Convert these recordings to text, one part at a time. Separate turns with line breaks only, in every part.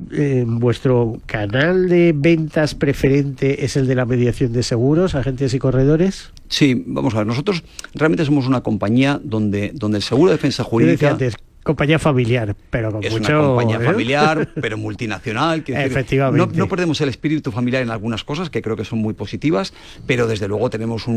¿vuestro canal de ventas preferente es el de la mediación de seguros, agentes y corredores?
Sí, vamos a ver, nosotros realmente somos una compañía donde el seguro de defensa jurídica...
Antes, compañía familiar, pero con
es
mucho...
una compañía familiar, pero multinacional.
Efectivamente.
No perdemos el espíritu familiar en algunas cosas, que creo que son muy positivas, pero desde luego tenemos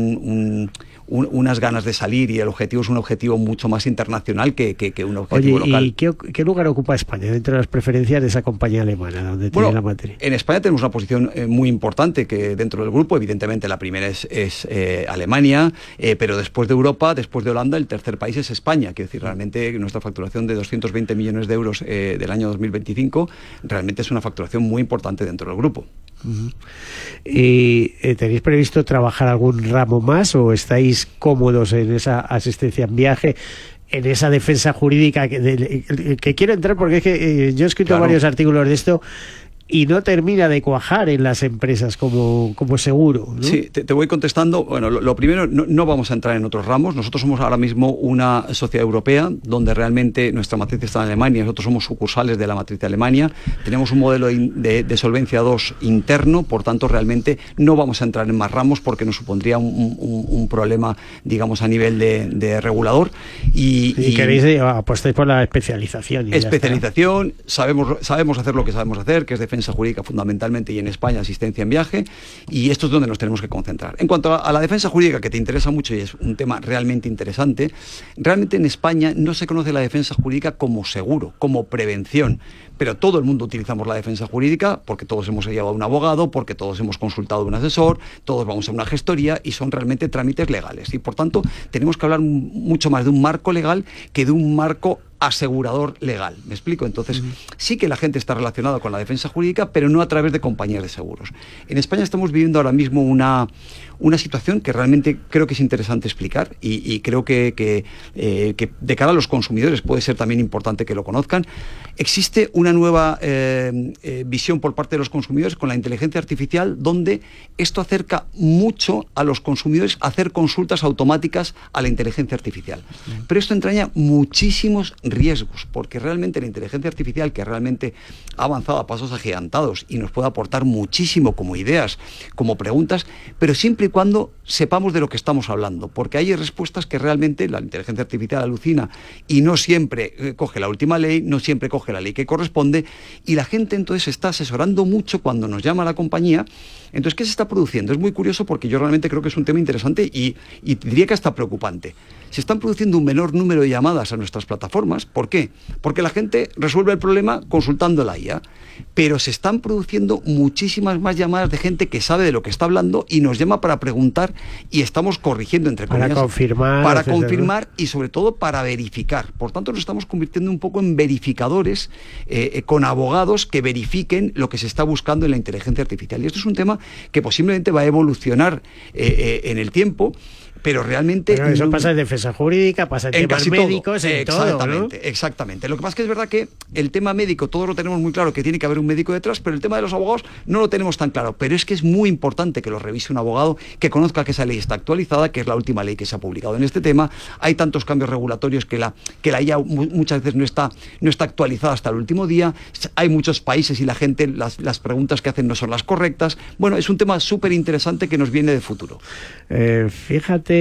unas ganas de salir y el objetivo es un objetivo mucho más internacional que un objetivo local.
¿Y qué lugar ocupa España dentro de las preferencias de esa compañía alemana, donde tiene la materia?
En España tenemos una posición muy importante que dentro del grupo, evidentemente la primera es Alemania, pero después de Europa, después de Holanda, el tercer país es España. Quiero decir, realmente nuestra facturación de 220 millones de euros del año 2025 realmente es una facturación muy importante dentro del grupo.
Uh-huh. ¿Y tenéis previsto trabajar algún ramo más o estáis cómodos en esa asistencia en viaje, en esa defensa jurídica que quiero entrar porque es que yo he escrito varios artículos de esto y no termina de cuajar en las empresas como seguro, ¿no?
Sí, te voy contestando. Bueno, lo primero, no vamos a entrar en otros ramos. Nosotros somos ahora mismo una sociedad europea donde realmente nuestra matriz está en Alemania. Nosotros somos sucursales de la matriz de Alemania. Tenemos un modelo de solvencia 2 interno, por tanto, realmente no vamos a entrar en más ramos porque nos supondría un problema, digamos, a nivel de regulador. Y
queréis apostáis por la especialización.
Especialización, sabemos hacer lo que sabemos hacer, que es defensa jurídica fundamentalmente, y en España asistencia en viaje, y esto es donde nos tenemos que concentrar. En cuanto a la defensa jurídica, que te interesa mucho y es un tema realmente interesante, realmente en España no se conoce la defensa jurídica como seguro, como prevención, pero todo el mundo utilizamos la defensa jurídica porque todos hemos llevado a un abogado, porque todos hemos consultado a un asesor, todos vamos a una gestoría y son realmente trámites legales, y por tanto tenemos que hablar mucho más de un marco legal que de un marco asegurador legal. ¿Me explico? Entonces, sí que la gente está relacionada con la defensa jurídica, pero no a través de compañías de seguros. En España estamos viviendo ahora mismo una situación que realmente creo que es interesante explicar y creo que de cara a los consumidores puede ser también importante que lo conozcan. Existe una nueva visión por parte de los consumidores con la inteligencia artificial, donde esto acerca mucho a los consumidores a hacer consultas automáticas a la inteligencia artificial. Pero esto entraña muchísimos riesgos, porque realmente la inteligencia artificial, que realmente ha avanzado a pasos agigantados y nos puede aportar muchísimo como ideas, como preguntas, pero siempre y cuando sepamos de lo que estamos hablando, porque hay respuestas que realmente la inteligencia artificial alucina y no siempre coge la última ley, no siempre coge la ley que corresponde, y la gente entonces está asesorando mucho cuando nos llama a la compañía. Entonces, ¿qué se está produciendo? Es muy curioso porque yo realmente creo que es un tema interesante y diría que hasta preocupante. Se están produciendo un menor número de llamadas a nuestras plataformas. ¿Por qué? Porque la gente resuelve el problema consultando la IA, pero se están produciendo muchísimas más llamadas de gente que sabe de lo que está hablando y nos llama para preguntar, y estamos corrigiendo, entre comillas, para confirmar y sobre todo para verificar. Por tanto, nos estamos convirtiendo un poco en verificadores con abogados que verifiquen lo que se está buscando en la inteligencia artificial. Y esto es un tema que posiblemente va a evolucionar en el tiempo, pero realmente...
Bueno, eso pasa en defensa jurídica, pasa en temas médicos, en todo, ¿no?
Exactamente. Lo que pasa es que es verdad que el tema médico todos lo tenemos muy claro, que tiene que haber un médico detrás, pero el tema de los abogados no lo tenemos tan claro. Pero es que es muy importante que lo revise un abogado, que conozca que esa ley está actualizada, que es la última ley que se ha publicado en este tema. Hay tantos cambios regulatorios que la IA muchas veces no está actualizada hasta el último día. Hay muchos países y la gente, las preguntas que hacen no son las correctas. Bueno, es un tema súper interesante que nos viene de futuro.
Fíjate,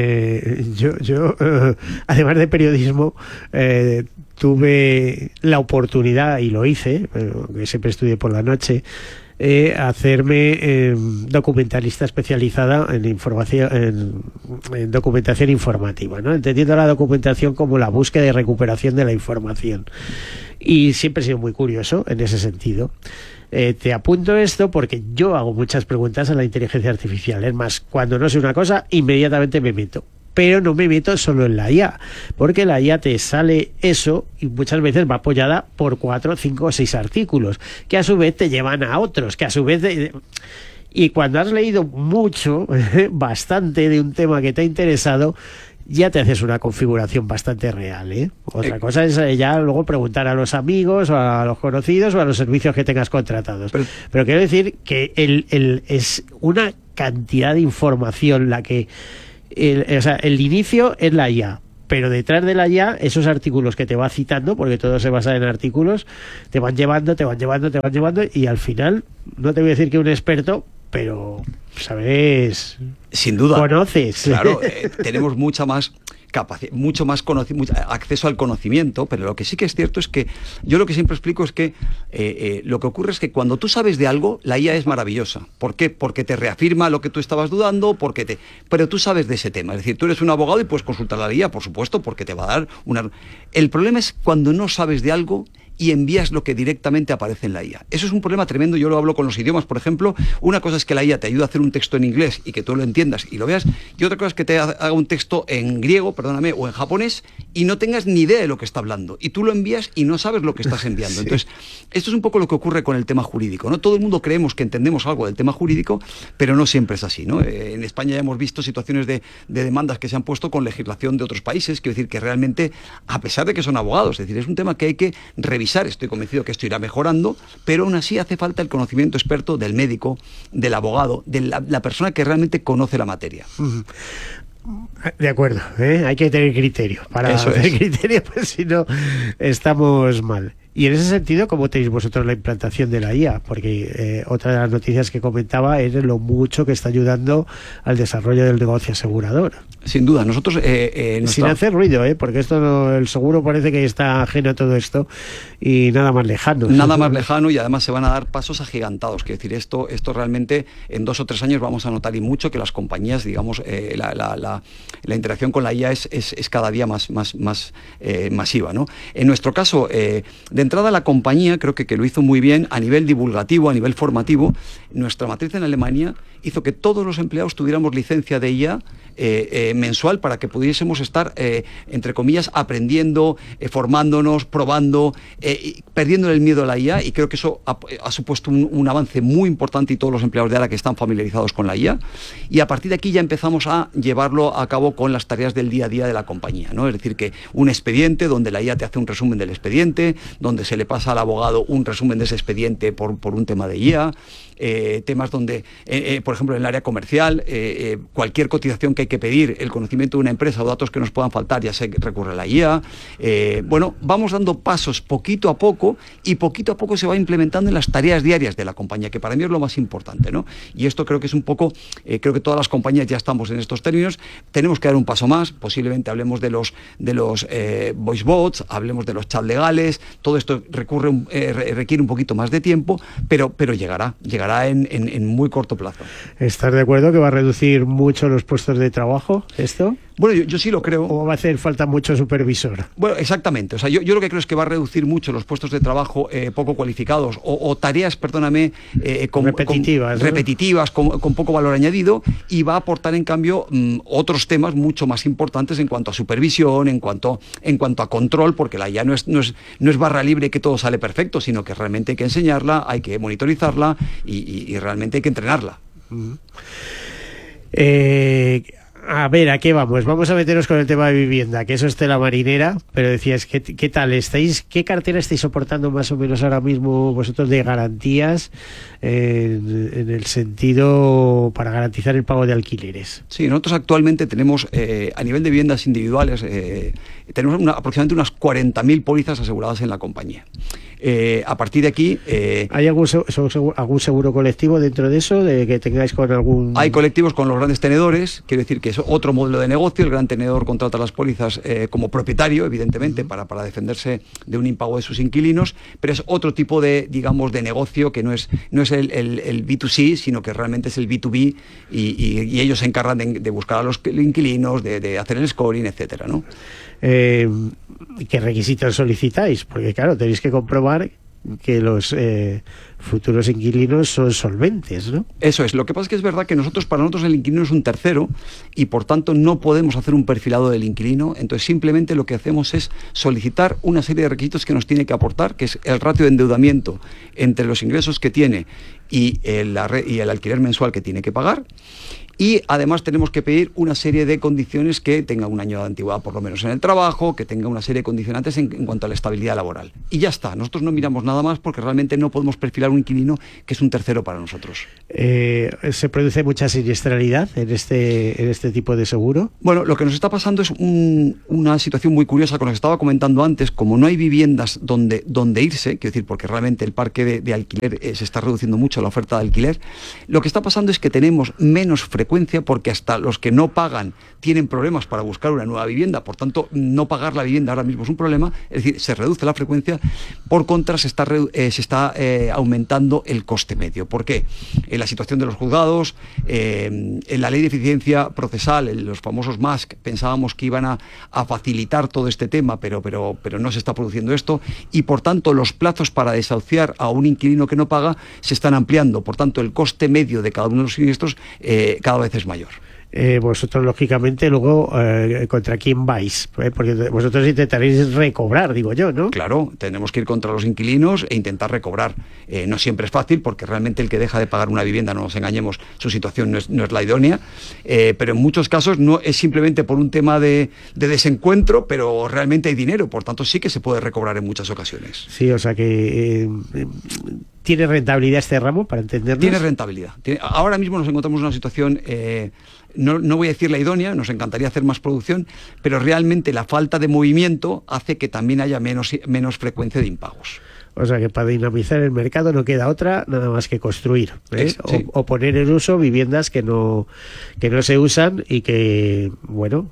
yo además de periodismo, tuve la oportunidad, y lo hice, que siempre estudié por la noche, hacerme documentalista especializada en información, en documentación informativa, ¿no? Entendiendo la documentación como la búsqueda y recuperación de la información. Y siempre he sido muy curioso en ese sentido. Te apunto esto porque yo hago muchas preguntas a la inteligencia artificial. Es más, cuando no sé una cosa, inmediatamente me meto. Pero no me meto solo en la IA, porque la IA te sale eso y muchas veces va apoyada por 4, 5 o 6 artículos, que a su vez te llevan a otros, que a su vez... Y cuando has leído mucho, bastante de un tema que te ha interesado, ya te haces una configuración bastante real, ¿eh? Otra cosa es ya luego preguntar a los amigos o a los conocidos o a los servicios que tengas contratados. Pero quiero decir que es una cantidad de información la que... el inicio es la IA, pero detrás de la IA, esos artículos que te va citando, porque todo se basa en artículos, te van llevando, y al final, no te voy a decir que un experto, pero sabes,
sin duda,
conoces.
Claro, tenemos mucha más capacidad, mucho acceso al conocimiento, pero lo que sí que es cierto es que yo lo que siempre explico es que lo que ocurre es que cuando tú sabes de algo, la IA es maravillosa. ¿Por qué? Porque te reafirma lo que tú estabas dudando, pero tú sabes de ese tema. Es decir, tú eres un abogado y puedes consultar a la IA, por supuesto, porque te va a dar una... El problema es cuando no sabes de algo y envías lo que directamente aparece en la IA. Eso es un problema tremendo. Yo lo hablo con los idiomas, por ejemplo. Una cosa es que la IA te ayude a hacer un texto en inglés y que tú lo entiendas y lo veas, y otra cosa es que te haga un texto en griego, perdóname, o en japonés, y no tengas ni idea de lo que está hablando, y tú lo envías y no sabes lo que estás enviando. Sí. Entonces, esto es un poco lo que ocurre con el tema jurídico, ¿no? Todo el mundo creemos que entendemos algo del tema jurídico, pero no siempre es así, ¿no? En España ya hemos visto situaciones de demandas que se han puesto con legislación de otros países. Quiero decir que realmente, a pesar de que son abogados, es decir, es un tema que hay que revisar. Estoy convencido que esto irá mejorando, pero aún así hace falta el conocimiento experto del médico, del abogado, de la persona que realmente conoce la materia.
De acuerdo, hay que tener criterio. Para tener criterio, pues si no, estamos mal. Y en ese sentido, ¿cómo tenéis vosotros la implantación de la IA? Porque otra de las noticias que comentaba es lo mucho que está ayudando al desarrollo del negocio asegurador.
Sin duda, nosotros...
Sin hacer ruido, porque el seguro parece que está ajeno a todo esto y nada más lejano.
Nada más lejano, y además se van a dar pasos agigantados. Quiero decir, esto realmente en 2 o 3 años vamos a notar y mucho que las compañías, digamos, la interacción con la IA es cada día más masiva, ¿no? En nuestro caso, de entrada la compañía creo que lo hizo muy bien a nivel divulgativo, a nivel formativo. Nuestra matriz en Alemania hizo que todos los empleados tuviéramos licencia de IA mensual para que pudiésemos estar, entre comillas, aprendiendo, formándonos, probando, perdiendo el miedo a la IA, y creo que eso ha supuesto un avance muy importante, y todos los empleados de ARA que están familiarizados con la IA, y a partir de aquí ya empezamos a llevarlo a cabo con las tareas del día a día de la compañía, ¿no? Es decir, que un expediente donde la IA te hace un resumen del expediente, donde se le pasa al abogado un resumen de ese expediente por un tema de IA, temas donde, por ejemplo, en el área comercial, cualquier cotización que hay que pedir, el conocimiento de una empresa o datos que nos puedan faltar, ya se recurre a la IA. Bueno, vamos dando pasos poquito a poco, y poquito a poco se va implementando en las tareas diarias de la compañía, que para mí es lo más importante, ¿no? Y esto creo que es un poco, creo que todas las compañías ya estamos en estos términos. Tenemos que dar un paso más, posiblemente hablemos de los voice bots, hablemos de los chats legales. Todo esto requiere un poquito más de tiempo, pero llegará en muy corto plazo.
¿Estás de acuerdo que va a reducir mucho los puestos de trabajo esto?
Bueno, yo sí lo creo.
¿O va a hacer falta mucho supervisor?
Bueno, exactamente. O sea, yo lo que creo es que va a reducir mucho los puestos de trabajo poco cualificados o tareas, perdóname, repetitivas, con poco valor añadido, y va a aportar, en cambio, otros temas mucho más importantes en cuanto a supervisión, en cuanto a control, porque la IA no es barra libre que todo sale perfecto, sino que realmente hay que enseñarla, hay que monitorizarla y realmente hay que entrenarla.
A ver, ¿a qué vamos? Vamos a meternos con el tema de vivienda, que eso es tela marinera, pero decías, ¿qué tal estáis? ¿Qué cartera estáis soportando más o menos ahora mismo vosotros de garantías en el sentido para garantizar el pago de alquileres?
Sí, nosotros actualmente tenemos, a nivel de viviendas individuales, tenemos aproximadamente unas 40.000 pólizas aseguradas en la compañía. A partir de aquí...
¿Hay algún seguro colectivo dentro de eso, de que tengáis con algún...?
Hay colectivos con los grandes tenedores, quiero decir que es otro modelo de negocio. El gran tenedor contrata las pólizas como propietario, evidentemente, para defenderse de un impago de sus inquilinos, pero es otro tipo de, digamos, de negocio que no es el B2C, sino que realmente es el B2B, y ellos se encargan de buscar a los inquilinos, de hacer el scoring, etcétera, ¿no?
¿Qué requisitos solicitáis? Porque claro, tenéis que comprobar que los futuros inquilinos son solventes, ¿no?
Eso es. Lo que pasa es que es verdad que para nosotros el inquilino es un tercero, y por tanto no podemos hacer un perfilado del inquilino. Entonces simplemente lo que hacemos es solicitar una serie de requisitos que nos tiene que aportar, que es el ratio de endeudamiento entre los ingresos que tiene y el alquiler mensual que tiene que pagar. y además tenemos que pedir una serie de condiciones que tengan un año de antigüedad por lo menos en el trabajo, que tenga una serie de condicionantes en cuanto a la estabilidad laboral. Y ya está, nosotros no miramos nada más porque realmente no podemos perfilar un inquilino que es un tercero para nosotros.
¿Se produce mucha siniestralidad en este tipo de seguro?
Bueno, lo que nos está pasando es una situación muy curiosa con lo que estaba comentando antes. Como no hay viviendas donde irse, quiero decir, porque realmente el parque de alquiler se está reduciendo mucho la oferta de alquiler, lo que está pasando es que tenemos menos frecuencia porque hasta los que no pagan tienen problemas para buscar una nueva vivienda, por tanto no pagar la vivienda ahora mismo es un problema, es decir, se reduce la frecuencia, por contra se está aumentando el coste medio. ¿Por qué? En la situación de los juzgados, en la ley de eficiencia procesal, en los famosos MASC, pensábamos que iban a facilitar todo este tema, pero no se está produciendo esto, y por tanto los plazos para desahuciar a un inquilino que no paga se están ampliando, por tanto el coste medio de cada uno de los siniestros cada vez es mayor.
Vosotros, lógicamente, luego, ¿contra quién vais? Porque vosotros intentaréis recobrar, digo yo, ¿no?
Claro, tenemos que ir contra los inquilinos e intentar recobrar. No siempre es fácil, porque realmente el que deja de pagar una vivienda, no nos engañemos, su situación no es la idónea, pero en muchos casos no es simplemente por un tema de desencuentro, pero realmente hay dinero, por tanto sí que se puede recobrar en muchas ocasiones.
Sí, o sea que... ¿Tiene rentabilidad este ramo, para entendernos?
Tiene rentabilidad. Ahora mismo nos encontramos en una situación... No voy a decir la idónea, nos encantaría hacer más producción, pero realmente la falta de movimiento hace que también haya menos frecuencia de impagos.
O sea que para dinamizar el mercado no queda otra nada más que construir,
Sí.
o poner en uso viviendas que no se usan y que, bueno...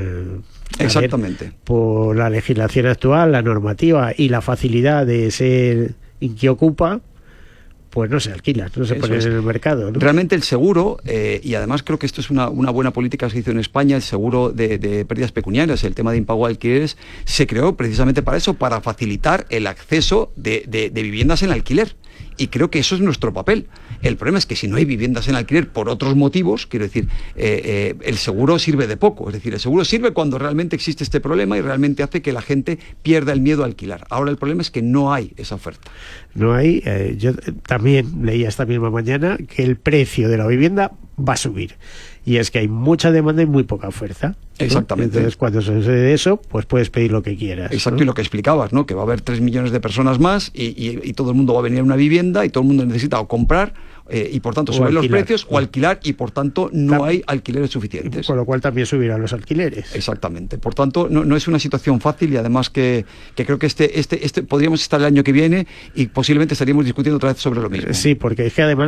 Exactamente.
Por la legislación actual, la normativa y la facilidad de ser inquiocupa, pues no se alquila, no se pone en el mercado, ¿no?
Realmente el seguro, y además creo que esto es una buena política que se hizo en España, el seguro de pérdidas pecuniarias, el tema de impago de alquileres, se creó precisamente para eso, para facilitar el acceso de viviendas en alquiler. Y creo que eso es nuestro papel. El problema es que si no hay viviendas en alquiler por otros motivos, quiero decir, el seguro sirve de poco. Es decir, el seguro sirve cuando realmente existe este problema y realmente hace que la gente pierda el miedo a alquilar. Ahora el problema es que no hay esa oferta.
No hay. Yo también leía esta misma mañana que el precio de la vivienda va a subir. Y es que hay mucha demanda y muy poca oferta, ¿no?
Exactamente.
Entonces, cuando se sucede eso, pues puedes pedir lo que quieras.
Exacto,
¿no?
Y lo que explicabas, ¿no? Que va a haber 3 millones de personas más y todo el mundo va a venir a una vivienda y todo el mundo necesita o comprar y por tanto suben los precios o alquilar y por tanto no hay alquileres suficientes.
Con lo cual también subirán los alquileres.
Exactamente. Por tanto, no es una situación fácil y además que creo que este podríamos estar el año que viene y posiblemente estaríamos discutiendo otra vez sobre lo mismo.
Sí, porque es que además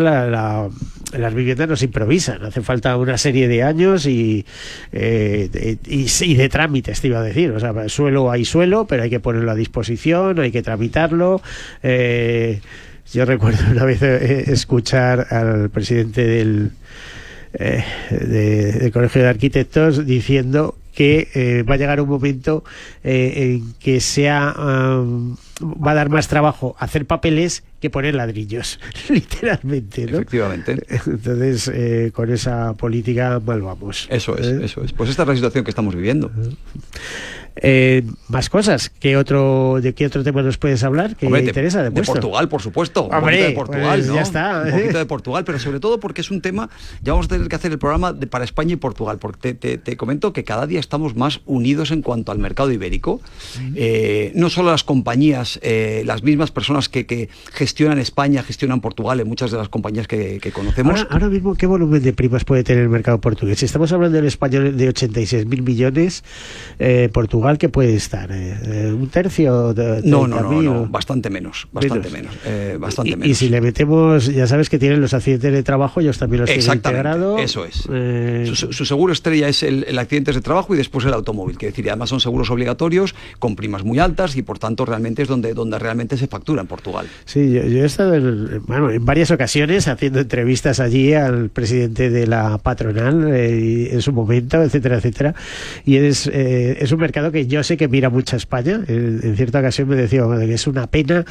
las viviendas no se improvisan. Hace falta una serie de años y de trámites, te iba a decir. O sea, hay suelo, pero hay que ponerlo a disposición, hay que tramitarlo. Yo recuerdo una vez escuchar al presidente del Colegio de Arquitectos diciendo que va a llegar un momento en que va a dar más trabajo hacer papeles que poner ladrillos, literalmente, ¿no?
Efectivamente.
Entonces, con esa política mal vamos.
Eso es. Pues esta es la situación que estamos viviendo.
Más cosas. ¿De qué otro tema nos puedes hablar? ¿Qué te interesa?
De Portugal, por supuesto.
Hombre,
un poquito de Portugal,
pues
¿no?
Ya está.
Un poquito de Portugal, pero sobre todo porque es un tema, ya vamos a tener que hacer el programa para España y Portugal, porque te comento que cada día estamos más unidos en cuanto al mercado ibérico. No solo las compañías, las mismas personas que gestionan España, gestionan Portugal, en muchas de las compañías que conocemos.
Ahora mismo, ¿qué volumen de primas puede tener el mercado portugués? Si estamos hablando del español de 86.000 millones, Portugal, ¿qué puede estar? ¿Un tercio?
No, bastante menos.
Y si le metemos, ya sabes que tienen los accidentes de trabajo, ellos también los tienen integrados.
Eso es. Su seguro estrella es el accidentes de trabajo y después el automóvil, que decir, además son seguros obligatorios con primas muy altas y por tanto realmente es donde realmente se factura en Portugal.
Sí, yo he estado en varias ocasiones haciendo entrevistas allí al presidente de la patronal en su momento, etcétera, etcétera, y es un mercado que que yo sé que mira mucho a España. En cierta ocasión me decía que es una pena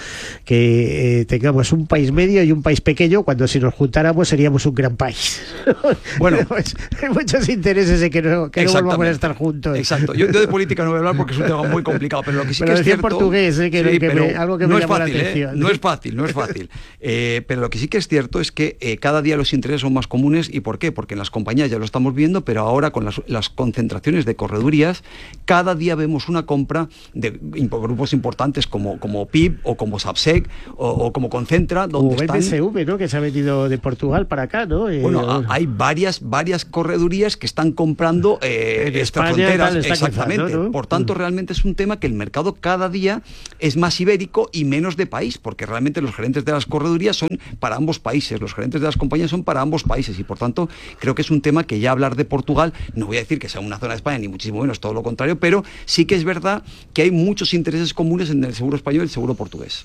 que tengamos un país medio y un país pequeño, cuando si nos juntáramos seríamos un gran país.
Bueno,
pues, hay muchos intereses en que no volvamos a estar juntos.
Exacto. Yo de política no voy a hablar porque es un tema muy complicado, pero lo que sí que es cierto...
portugués, algo que
no
me
es
llamó
fácil,
la atención.
No es fácil. Pero lo que sí que es cierto es que cada día los intereses son más comunes. ¿Y por qué? Porque en las compañías ya lo estamos viendo, pero ahora con las concentraciones de corredurías, cada día vemos una compra de grupos importantes como PIB o como Sapsec o como Concentra, donde
o BSV, ¿no? Que se ha venido de Portugal para acá, ¿no?
Bueno, hay varias corredurías que están comprando estas fronteras. Exactamente.
Cruzando, ¿no?
Por tanto, realmente es un tema que el mercado cada día es más ibérico y menos de país, porque realmente los gerentes de las corredurías son para ambos países, los gerentes de las compañías son para ambos países, y por tanto creo que es un tema que ya hablar de Portugal, no voy a decir que sea una zona de España, ni muchísimo menos, todo lo contrario, pero sí que es verdad que hay muchos intereses comunes en el seguro español y el seguro portugués.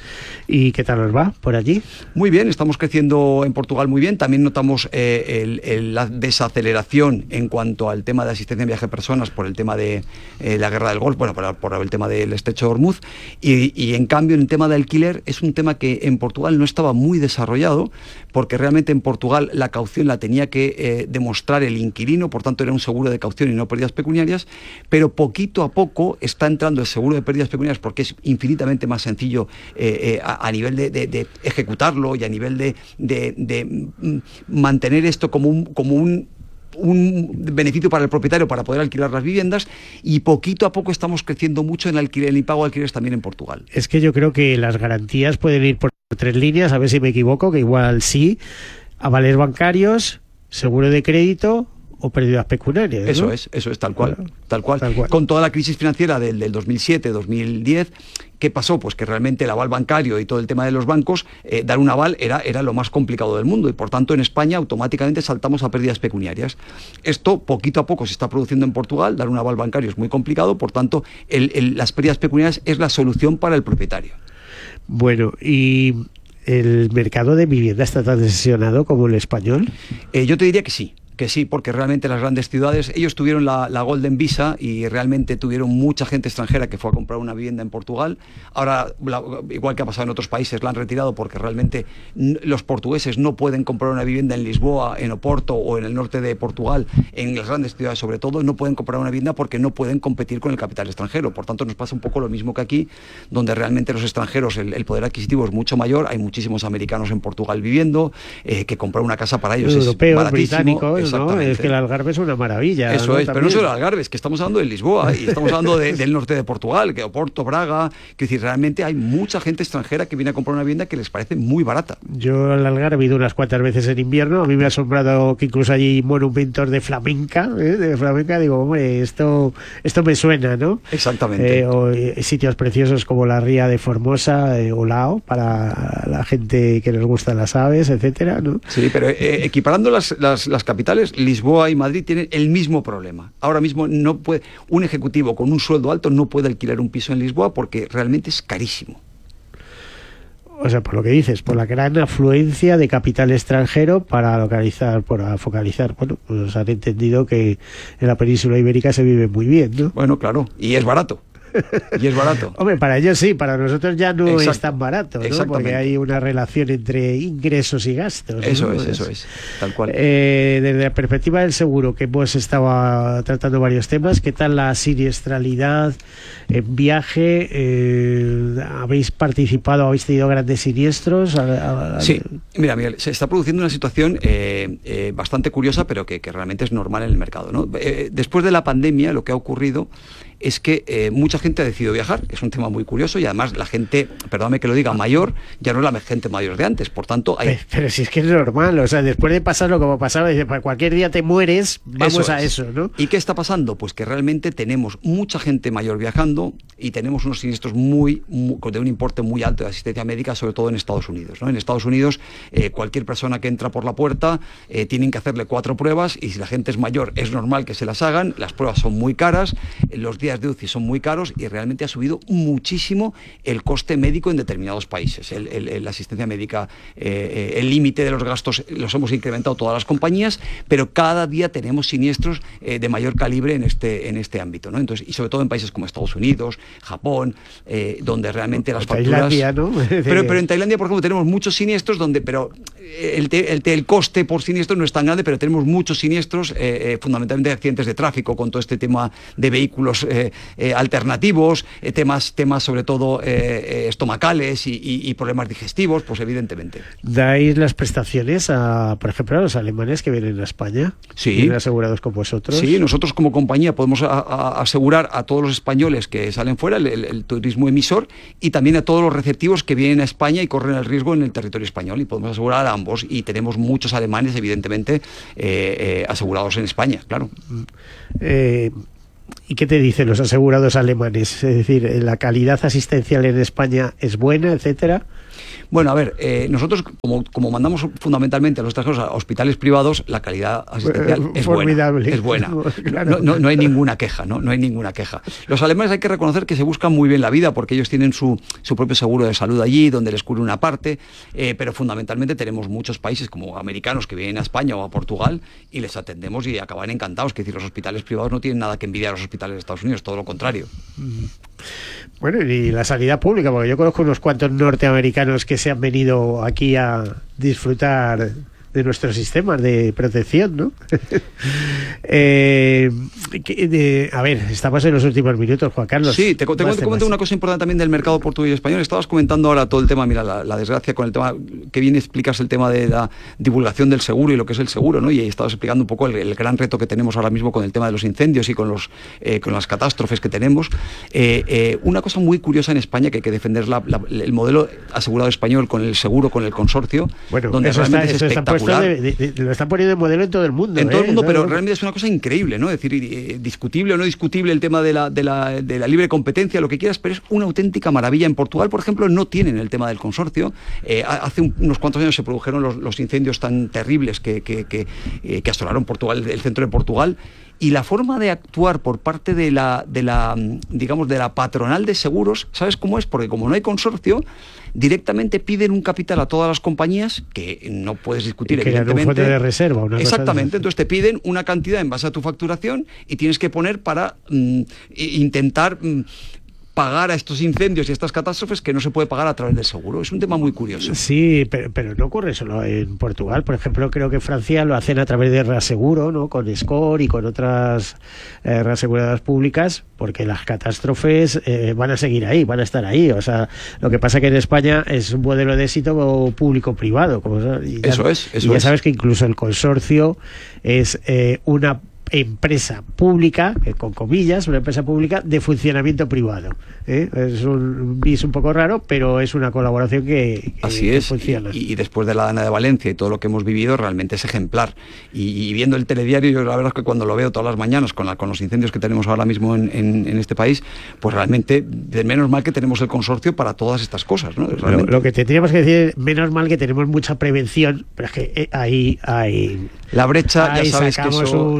¿Y qué tal os va por allí?
Muy bien, estamos creciendo en Portugal muy bien. También notamos la desaceleración en cuanto al tema de asistencia en viaje de personas por el tema de la guerra del Golfo, bueno, por el tema del estrecho de Hormuz, y en cambio en el tema de alquiler es un tema que en Portugal no estaba muy desarrollado, porque realmente en Portugal la caución la tenía que demostrar el inquilino, por tanto era un seguro de caución y no pérdidas pecuniarias, pero poquito a poco está entrando el seguro de pérdidas pecuniarias porque es infinitamente más sencillo a nivel de ejecutarlo y a nivel de mantener esto como un beneficio para el propietario para poder alquilar las viviendas, y poquito a poco estamos creciendo mucho en alquiler, en el pago de alquileres también en Portugal.
Es que yo creo que las garantías pueden ir por 3 líneas, a ver si me equivoco, que igual sí: avales bancarios, seguro de crédito o pérdidas pecuniarias, ¿no?
Eso es tal cual. Con toda la crisis financiera del 2007-2010, ¿qué pasó? Pues que realmente el aval bancario y todo el tema de los bancos, dar un aval era lo más complicado del mundo, y por tanto en España automáticamente saltamos a pérdidas pecuniarias. Esto poquito a poco se está produciendo en Portugal. Dar un aval bancario es muy complicado, por tanto las pérdidas pecuniarias es la solución para el propietario.
Bueno, y ¿el mercado de vivienda está tan desesionado como el español?
Yo te diría que sí, porque realmente las grandes ciudades, ellos tuvieron la Golden Visa y realmente tuvieron mucha gente extranjera que fue a comprar una vivienda en Portugal. Ahora, igual que ha pasado en otros países, la han retirado porque realmente los portugueses no pueden comprar una vivienda en Lisboa, en Oporto o en el norte de Portugal, en las grandes ciudades sobre todo, no pueden comprar una vivienda porque no pueden competir con el capital extranjero. Por tanto, nos pasa un poco lo mismo que aquí, donde realmente los extranjeros, el poder adquisitivo es mucho mayor. Hay muchísimos americanos en Portugal viviendo, que comprar una casa para ellos
europeos,
es baratísimo.
Británicos, ¿no? Es que el Algarve es una maravilla.
Eso, ¿no?
Es,
pero no solo el Algarve, es que estamos hablando de Lisboa y estamos hablando del norte de Portugal, que Oporto, Braga, que decir, realmente hay mucha gente extranjera que viene a comprar una vivienda que les parece muy barata.
Yo al Algarve he ido unas cuantas veces en invierno, a mí me ha asombrado que incluso hay monumentos de flamenca, digo, hombre, esto me suena, ¿no?
Exactamente.
O sitios preciosos como la ría de Formosa o Lao, para la gente que les gustan las aves, etcétera, ¿no?
Sí, pero equiparando las capitales, Lisboa y Madrid tienen el mismo problema. Ahora mismo no puede, un ejecutivo con un sueldo alto no puede alquilar un piso en Lisboa porque realmente es carísimo.
O sea, por lo que dices, por la gran afluencia de capital extranjero para focalizar. Bueno, pues han entendido que en la península ibérica se vive muy bien, ¿no?
Bueno, claro, y es barato.
Hombre, para ellos sí, para nosotros ya no es tan barato, ¿no? Porque hay una relación entre ingresos y gastos, ¿no?
Eso es, tal cual.
Desde la perspectiva del seguro, que hemos estado tratando varios temas, ¿qué tal la siniestralidad en viaje? ¿Habéis participado, habéis tenido grandes siniestros?
Sí, mira, Miguel, se está produciendo una situación bastante curiosa, pero que realmente es normal en el mercado, ¿no? Después de la pandemia, lo que ha ocurrido es que mucha gente ha decidido viajar. Es un tema muy curioso, y además la gente, perdóname que lo diga, mayor, ya no es la gente mayor de antes, por tanto hay...
Pero si es que es normal, o sea, después de pasar lo como pasaba, dice, para cualquier día te mueres, vamos a eso, ¿no?
¿Y qué está pasando? Pues que realmente tenemos mucha gente mayor viajando y tenemos unos siniestros de un importe muy alto de asistencia médica, sobre todo en Estados Unidos, ¿no? En Estados Unidos, cualquier persona que entra por la puerta tienen que hacerle 4 pruebas, y si la gente es mayor es normal que se las hagan. Las pruebas son muy caras, los días días de UCI son muy caros y realmente ha subido muchísimo el coste médico en determinados países. La asistencia médica, el límite de los gastos los hemos incrementado todas las compañías, pero cada día tenemos siniestros de mayor calibre en este ámbito, ¿no? Entonces, y sobre todo en países como Estados Unidos, Japón, donde realmente las facturas...
Tailandia, ¿no?
pero en Tailandia, por ejemplo, tenemos muchos siniestros pero el coste por siniestro no es tan grande, pero tenemos muchos siniestros, fundamentalmente de accidentes de tráfico, con todo este tema de vehículos alternativos, temas sobre todo estomacales y problemas digestivos, pues evidentemente.
¿Dais las prestaciones por ejemplo, a los alemanes que vienen a España?
Sí.
¿Vienen asegurados con vosotros?
Sí, nosotros como compañía podemos asegurar a todos los españoles que salen fuera, el turismo emisor, y también a todos los receptivos que vienen a España y corren el riesgo en el territorio español, y podemos asegurar a ambos, y tenemos muchos alemanes, evidentemente, asegurados en España, claro.
¿Y qué te dicen los asegurados alemanes? Es decir, ¿la calidad asistencial en España es buena, etcétera?
Bueno, a ver, nosotros como mandamos fundamentalmente a los extranjeros a hospitales privados, la calidad asistencial es
formidable.
Buena.
Claro.
No hay ninguna queja, no hay ninguna queja. Los alemanes hay que reconocer que se buscan muy bien la vida porque ellos tienen su propio seguro de salud allí, donde les cubre una parte, pero fundamentalmente tenemos muchos países como americanos que vienen a España o a Portugal y les atendemos y acaban encantados. Que decir, los hospitales privados no tienen nada que envidiar a los hospitales de Estados Unidos, todo lo contrario.
Bueno, y la sanidad pública, porque yo conozco unos cuantos norteamericanos que se han venido aquí a disfrutar de nuestros sistemas de protección, ¿no? A ver, estamos en los últimos minutos, Juan Carlos.
Sí, te comento una cosa importante también del mercado portugués y español. Estabas comentando ahora todo el tema, mira, la desgracia con el tema, que bien explicas el tema de la divulgación del seguro y lo que es el seguro, ¿no? Y estabas explicando un poco el gran reto que tenemos ahora mismo con el tema de los incendios y con las catástrofes que tenemos. Una cosa muy curiosa en España que hay que defender el modelo asegurado español con el seguro, con el consorcio,
bueno,
donde
eso
realmente es espectacular.
Lo están poniendo de modelo en todo el mundo.
En todo el mundo, pero
¿no?
realmente es una cosa increíble, ¿no? Es decir, discutible o no discutible el tema de la libre competencia, lo que quieras, pero es una auténtica maravilla. En Portugal, por ejemplo, no tienen el tema del consorcio. Hace unos cuantos años se produjeron los incendios tan terribles que asolaron Portugal, el centro de Portugal. Y la forma de actuar por parte de la patronal de seguros, ¿sabes cómo es? Porque como no hay consorcio, directamente piden un capital a todas las compañías que no puedes discutir,
y evidentemente. Un fondo de reserva.
Exactamente, entonces te piden una cantidad en base a tu facturación y tienes que poner para intentar pagar a estos incendios y a estas catástrofes que no se puede pagar a través del seguro. Es un tema muy curioso.
Sí, pero no ocurre solo en Portugal. Por ejemplo, creo que Francia lo hacen a través de reaseguro, ¿no? Con SCOR y con otras reaseguradoras públicas, porque las catástrofes van a seguir ahí, van a estar ahí. O sea, lo que pasa que en España es un modelo de éxito público-privado. Ya sabes que incluso el consorcio es una empresa pública, con comillas, una empresa pública de funcionamiento privado. Es un bis un poco raro, pero es una colaboración que funciona.
Y después de la Dana de Valencia y todo lo que hemos vivido, realmente es ejemplar. Y viendo el telediario, yo la verdad es que cuando lo veo todas las mañanas con los incendios que tenemos ahora mismo en este país, pues realmente, de menos mal que tenemos el consorcio para todas estas cosas, ¿no?
Lo que tendríamos que decir, menos mal que tenemos mucha prevención, pero es que ahí
la brecha, ya sabes que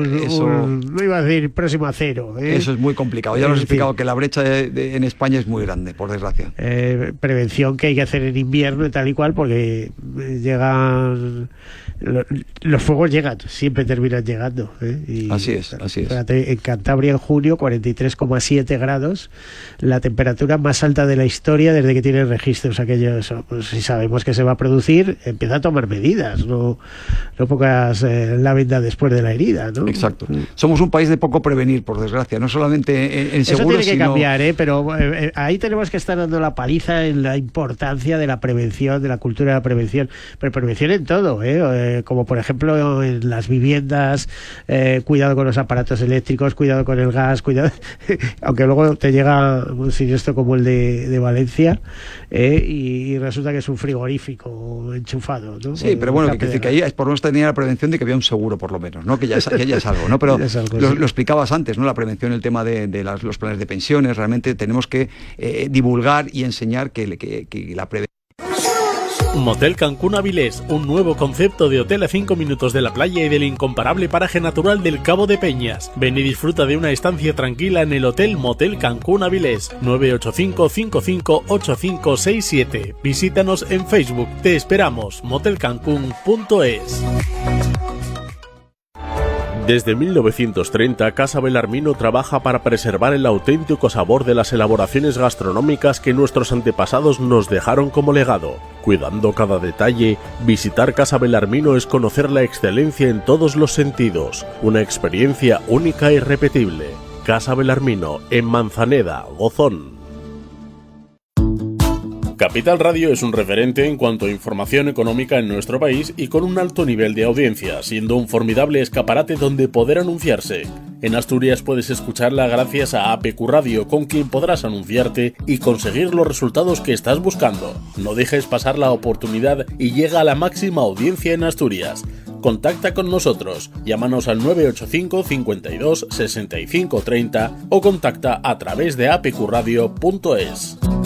no iba a decir próximo a cero.
Eso es muy complicado. Ya lo he explicado, que la brecha en España es muy grande, por desgracia.
Prevención que hay que hacer en invierno y tal y cual, porque llegan los fuegos, siempre terminan llegando. Y
así es.
Fíjate, en Cantabria en junio 43,7 grados, la temperatura más alta de la historia desde que tienen registros aquellos. Pues, si sabemos que se va a producir, empieza a tomar medidas, no pocas la venda después de la herida, ¿no?
Exacto. Somos un país de poco prevenir, por desgracia, no solamente en seguros.
Eso tiene que cambiar, pero ahí tenemos que estar dando la paliza en la importancia de la prevención, de la cultura de la prevención, pero prevención en todo, como por ejemplo en las viviendas, cuidado con los aparatos eléctricos, cuidado con el gas, cuidado aunque luego te llega un siniestro como el de Valencia, y resulta que es un frigorífico enchufado, ¿no?
Sí, pero bueno, que ahí por lo menos tenía la prevención de que había un seguro, por lo menos, ¿no? Que ya es algo, ¿no? Pero lo explicabas antes, ¿no? La prevención, el tema de los planes de pensiones, realmente tenemos que divulgar y enseñar que la prevención
Motel Cancún Avilés, un nuevo concepto de hotel a 5 minutos de la playa y del incomparable paraje natural del Cabo de Peñas. Ven y disfruta de una estancia tranquila en el Hotel Motel Cancún Avilés, 985-558567. Visítanos en Facebook. Te esperamos, motelcancún.es. Desde 1930, Casa Belarmino trabaja para preservar el auténtico sabor de las elaboraciones gastronómicas que nuestros antepasados nos dejaron como legado. Cuidando cada detalle, visitar Casa Belarmino es conocer la excelencia en todos los sentidos, una experiencia única e irrepetible. Casa Belarmino, en Manzaneda, Gozón. Capital Radio es un referente en cuanto a información económica en nuestro país y con un alto nivel de audiencia, siendo un formidable escaparate donde poder anunciarse. En Asturias puedes escucharla gracias a APQ Radio, con quien podrás anunciarte y conseguir los resultados que estás buscando. No dejes pasar la oportunidad y llega a la máxima audiencia en Asturias. Contacta con nosotros, llámanos al 985 52 65 30 o contacta a través de apqradio.es.